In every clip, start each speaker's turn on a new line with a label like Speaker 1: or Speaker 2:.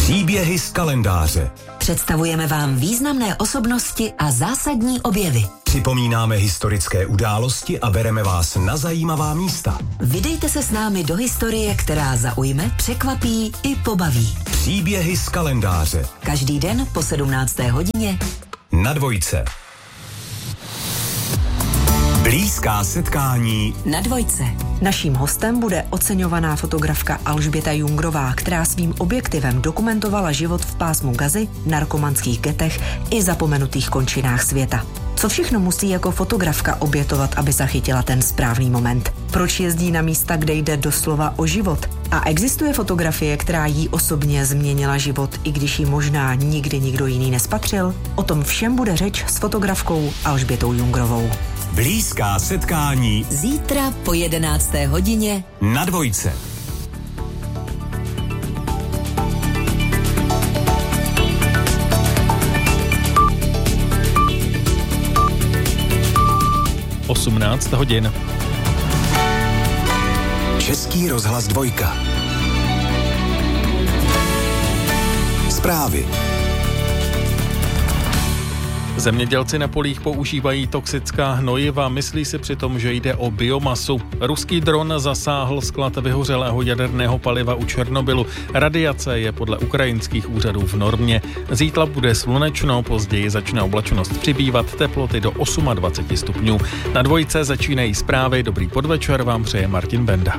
Speaker 1: Příběhy z kalendáře.
Speaker 2: Představujeme vám významné osobnosti a zásadní objevy.
Speaker 1: Připomínáme historické události a bereme vás na zajímavá místa.
Speaker 2: Vydejte se s námi do historie, která zaujme, překvapí i pobaví.
Speaker 1: Příběhy z kalendáře.
Speaker 2: Každý den po 17. hodině
Speaker 1: Na Dvojce. Blízká setkání
Speaker 2: na Dvojce.
Speaker 3: Naším hostem bude oceňovaná fotografka Alžběta Jungrová, která svým objektivem dokumentovala život v pásmu Gazy, narkomanských getech i zapomenutých končinách světa. Co všechno musí jako fotografka obětovat, aby zachytila ten správný moment? Proč jezdí na místa, kde jde doslova o život? A existuje fotografie, která jí osobně změnila život, i když ji možná nikdy nikdo jiný nespatřil? O tom všem bude řeč s fotografkou Alžbětou Jungrovou.
Speaker 1: Blízká setkání
Speaker 2: zítra po 11. hodině
Speaker 1: na Dvojce.
Speaker 4: Osmnáct hodin.
Speaker 1: Český rozhlas Dvojka. Zprávy.
Speaker 4: Zemědělci na polích používají toxická hnojiva, myslí si přitom, že jde o biomasu. Ruský dron zasáhl sklad vyhořelého jaderného paliva u Černobylu. Radiace je podle ukrajinských úřadů v normě. Zítra bude slunečno, později začne oblačnost přibývat, teploty do 28 stupňů. Na Dvojce začínají zprávy. Dobrý podvečer vám přeje Martin Benda.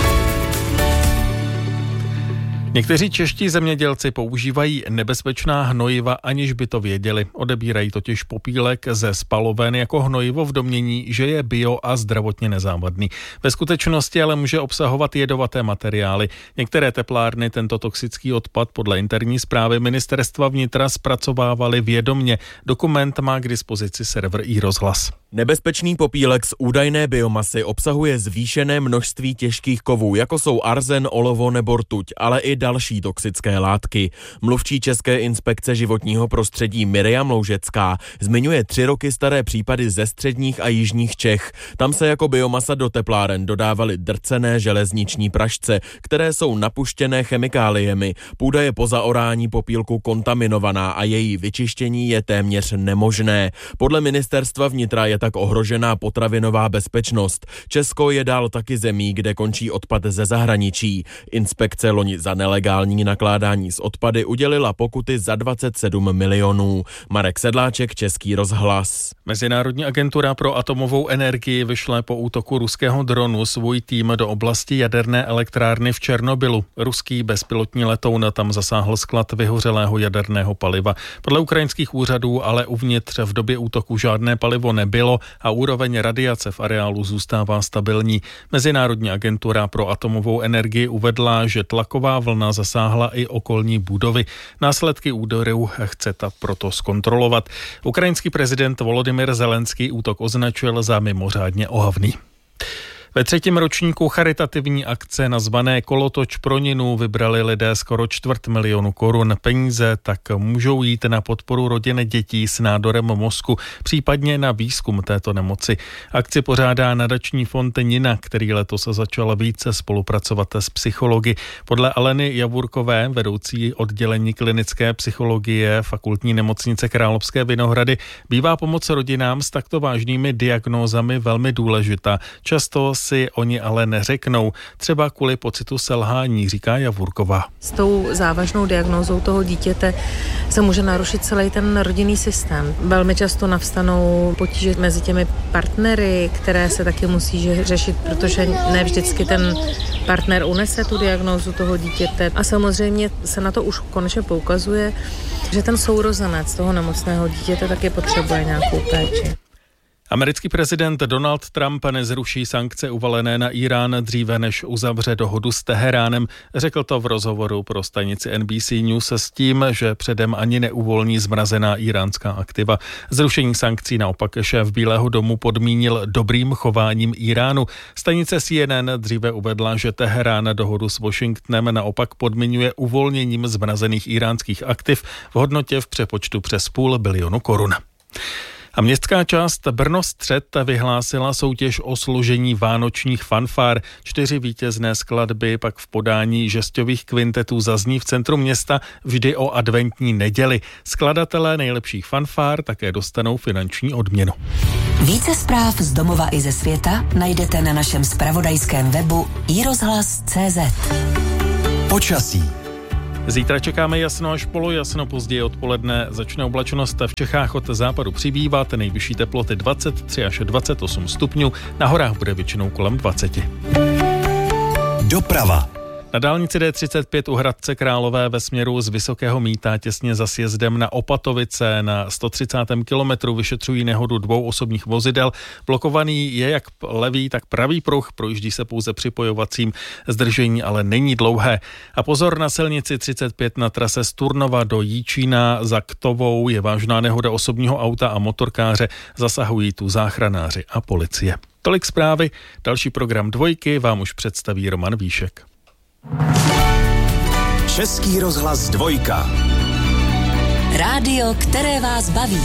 Speaker 4: Někteří čeští zemědělci používají nebezpečná hnojiva, aniž by to věděli. Odebírají totiž popílek ze spaloven jako hnojivo v domnění, že je bio a zdravotně nezávadný. Ve skutečnosti ale může obsahovat jedovaté materiály. Některé teplárny tento toxický odpad podle interní zprávy ministerstva vnitra zpracovávaly vědomně. Dokument má k dispozici server iRozhlas.
Speaker 5: Nebezpečný popílek z údajné biomasy obsahuje zvýšené množství těžkých kovů, jako jsou arzen, olovo nebo rtuť, ale i další toxické látky. Mluvčí České inspekce životního prostředí Miriam Loužecká zmiňuje 3 roky staré případy ze středních a jižních Čech. Tam se jako biomasa do tepláren dodávaly drcené železniční prašce, které jsou napuštěné chemikáliemi. Půda je po zaorání popílku kontaminovaná a její vyčištění je téměř nemožné. Podle ministerstva vnitra je tak ohrožená potravinová bezpečnost. Česko je dál taky zemí, kde končí odpad ze zahraničí. Inspekce loni za nelegální nakládání s odpady udělila pokuty za 27 milionů. Marek Sedláček, Český rozhlas.
Speaker 4: Mezinárodní agentura pro atomovou energii vyšle po útoku ruského dronu svůj tým do oblasti jaderné elektrárny v Černobylu. Ruský bezpilotní letoun tam zasáhl sklad vyhořelého jaderného paliva. Podle ukrajinských úřadů ale uvnitř v době útoku žádné palivo nebylo a úroveň radiace v areálu zůstává stabilní. Mezinárodní agentura pro atomovou energii uvedla, že tlaková vlna zasáhla i okolní budovy. Následky úderu chce ta proto zkontrolovat. Ukrajinský prezident Volodymyr Zelenský útok označil za mimořádně ohavný. Ve 3. ročníku charitativní akce nazvané Kolotoč pro Ninu vybrali lidé skoro 250 000 korun. Peníze tak můžou jít na podporu rodin dětí s nádorem mozku, případně na výzkum této nemoci. Akci pořádá nadační fond Nina, který letos začal více spolupracovat s psychology. Podle Aleny Javurkové, vedoucí oddělení klinické psychologie Fakultní nemocnice Královské Vinohrady, bývá pomoc rodinám s takto vážnými diagnózami velmi důležitá. Často si oni ale neřeknou, třeba kvůli pocitu selhání, říká Javurková.
Speaker 6: S tou závažnou diagnózou toho dítěte se může narušit celý ten rodinný systém. Velmi často navstanou potíže mezi těmi partnery, které se taky musí řešit, protože ne vždycky ten partner unese tu diagnózu toho dítěte. A samozřejmě se na to už konečně poukazuje, že ten sourozenec toho nemocného dítěte taky potřebuje nějakou péči.
Speaker 4: Americký prezident Donald Trump nezruší sankce uvalené na Irán dříve, než uzavře dohodu s Teheránem. Řekl to v rozhovoru pro stanici NBC News s tím, že předem ani neuvolní zmrazená iránská aktiva. Zrušení sankcí naopak šéf Bílého domu podmínil dobrým chováním Iránu. Stanice CNN dříve uvedla, že Teherán dohodu s Washingtonem naopak podmiňuje uvolněním zmrazených iránských aktiv v hodnotě v přepočtu přes $500 milionu korun. A městská část Brno-Střed vyhlásila soutěž o složení vánočních fanfár. 4 vítězné skladby pak v podání žestových kvintetů zazní v centru města vždy o adventní neděli. Skladatelé nejlepších fanfár také dostanou finanční odměnu.
Speaker 2: Více zpráv z domova i ze světa najdete na našem zpravodajském webu iRozhlas.cz.
Speaker 1: Počasí.
Speaker 4: Zítra čekáme jasno až polojasno, později odpoledne začne oblačnost v Čechách od západu přibývat, nejvyšší teploty 23 až 28 stupňů, na horách bude většinou kolem 20.
Speaker 1: Doprava.
Speaker 4: Na dálnici D35 u Hradce Králové ve směru z Vysokého Mýta těsně za sjezdem na Opatovice na 130. kilometru vyšetřují nehodu 2 osobních vozidel. Blokovaný je jak levý, tak pravý pruh, projíždí se pouze připojovacím, zdržení ale není dlouhé. A pozor na silnici 35 na trase z Turnova do Jíčína za Ktovou je vážná nehoda osobního auta a motorkáře, zasahují tu záchranáři a policie. Tolik zprávy, další program Dvojky vám už představí Roman Víšek.
Speaker 1: Český rozhlas 2.
Speaker 2: Rádio, které vás baví.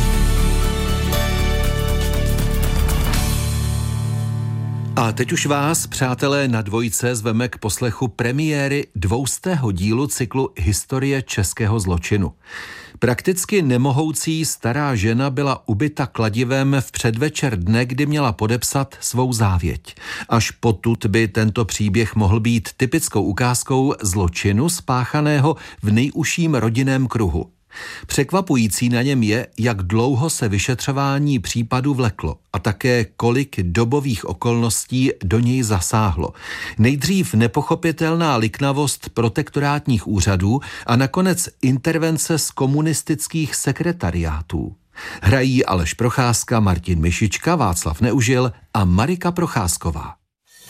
Speaker 7: A teď už vás, přátelé, na Dvojce zveme k poslechu premiéry 200. dílu cyklu Historie českého zločinu. Prakticky nemohoucí stará žena byla ubita kladivem v předvečer dne, kdy měla podepsat svou závěť. Až potud by tento příběh mohl být typickou ukázkou zločinu spáchaného v nejužším rodinném kruhu. Překvapující na něm je, jak dlouho se vyšetřování případu vleklo a také kolik dobových okolností do něj zasáhlo. Nejdřív nepochopitelná liknavost protektorátních úřadů a nakonec intervence z komunistických sekretariátů. Hrají Aleš Procházka, Martin Myšička, Václav Neužil a Marika Procházková.